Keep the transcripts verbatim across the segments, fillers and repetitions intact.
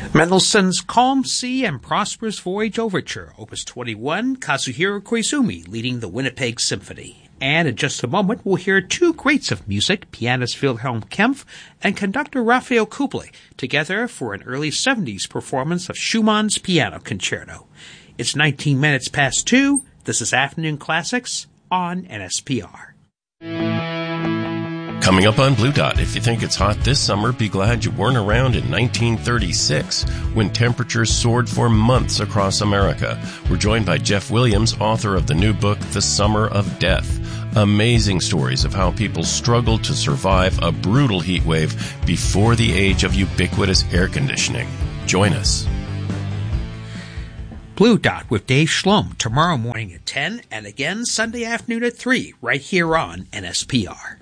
Mendelssohn's Calm Sea and Prosperous Voyage Overture, Opus twenty-one, Kazuhiro Koizumi leading the Winnipeg Symphony. And in just a moment, we'll hear two greats of music, pianist Wilhelm Kempff and conductor Rafael Kubelik, together for an early seventies performance of Schumann's Piano Concerto. It's nineteen minutes past two. This is Afternoon Classics on N S P R. Coming up on Blue Dot, if you think it's hot this summer, be glad you weren't around in nineteen thirty-six, when temperatures soared for months across America. We're joined by Jeff Williams, author of the new book, The Summer of Death. Amazing stories of how people struggled to survive a brutal heat wave before the age of ubiquitous air conditioning. Join us. Blue Dot with Dave Schlom tomorrow morning at ten and again Sunday afternoon at three, right here on N S P R.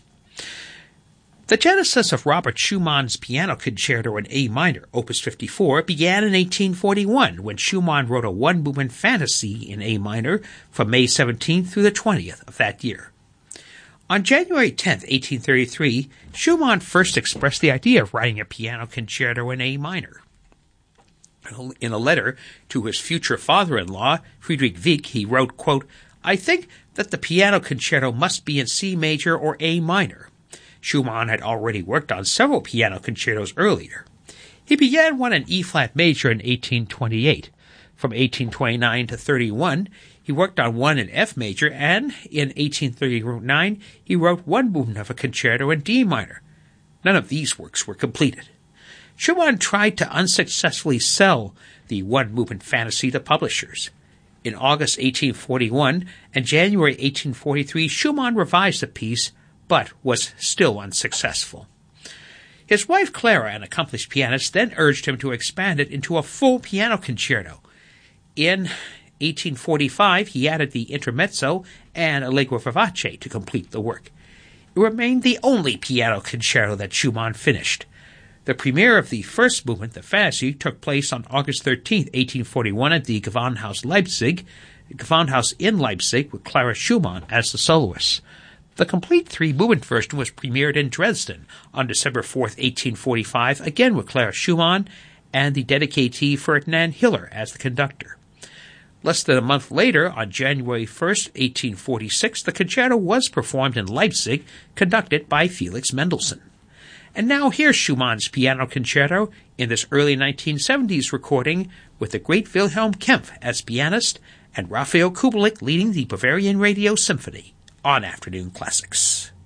The genesis of Robert Schumann's Piano Concerto in A minor, Opus fifty-four, began in eighteen forty-one when Schumann wrote a one-movement fantasy in A minor from May seventeenth through the twentieth of that year. On January tenth, eighteen thirty-three, Schumann first expressed the idea of writing a piano concerto in A minor. In a letter to his future father-in-law, Friedrich Wieck, he wrote, quote, "I think that the piano concerto must be in C major or A minor." Schumann had already worked on several piano concertos earlier. He began one in E-flat major in eighteen twenty-eight. From eighteen twenty-nine to thirty-one, he worked on one in F major, and in eighteen thirty-nine he wrote one movement of a concerto in D minor. None of these works were completed. Schumann tried to unsuccessfully sell the one-movement fantasy to publishers. In August eighteen forty-one and January eighteen forty-three, Schumann revised the piece, but was still unsuccessful. His wife Clara, an accomplished pianist, then urged him to expand it into a full piano concerto. In eighteen forty-five, he added the intermezzo and allegro vivace to complete the work. It remained the only piano concerto that Schumann finished. The premiere of the first movement, the fantasy, took place on August thirteenth, eighteen forty-one at the Gewandhaus Leipzig, Gewandhaus in Leipzig, with Clara Schumann as the soloist. The complete three-movement version was premiered in Dresden on December fourth, eighteen forty-five, again with Clara Schumann and the dedicatee Ferdinand Hiller as the conductor. Less than a month later, on January first, eighteen forty-six, the concerto was performed in Leipzig, conducted by Felix Mendelssohn. And now here's Schumann's Piano Concerto in this early nineteen seventies recording with the great Wilhelm Kempff as pianist and Rafael Kubelik leading the Bavarian Radio Symphony on Afternoon Classics.